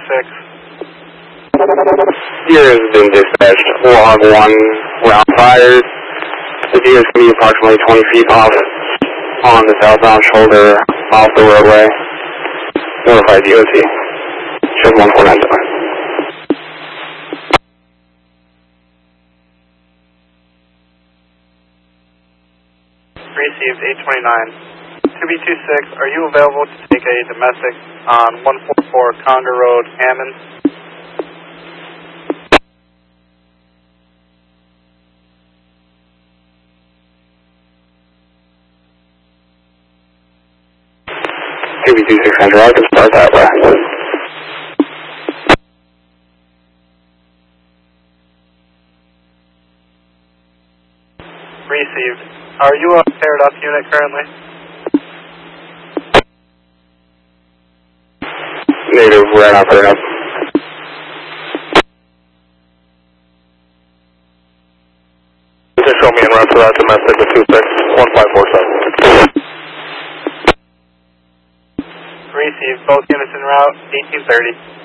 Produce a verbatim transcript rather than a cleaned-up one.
six. Deer has been dispatched. Log one round fired. The deer is going to be approximately twenty feet off on the southbound shoulder off the roadway. Notify D O T. Check one four nine seven. Received eight twenty-nine. two B two six, are you available to take a domestic on one forty-four Conger Road, Hammond? two B two six Conger, I can start that way. Received. Are you a paired up unit currently? Native, we're not paired up. Just show me en route to that domestic with two six one five four seven. Received. Both units en route, eighteen thirty.